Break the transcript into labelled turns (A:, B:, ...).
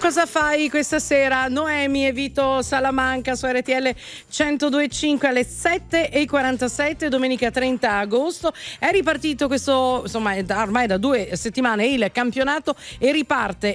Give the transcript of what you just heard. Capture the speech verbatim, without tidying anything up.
A: cosa fai questa sera? Noemi e Vito Salamanca su R T L centodue e cinque alle sette e quarantasette, domenica trenta agosto. È ripartito questo, insomma, è da, ormai da due settimane il campionato e riparte